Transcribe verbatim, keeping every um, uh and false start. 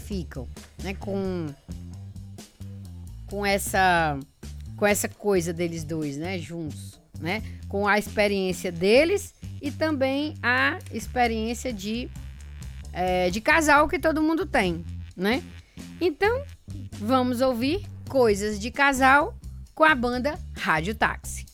identificam, né, com, com, essa, com essa coisa deles dois, né, juntos, né, com a experiência deles e também a experiência de, é, de casal que todo mundo tem, né? Então, vamos ouvir Coisas de Casal com a banda Rádio Táxi.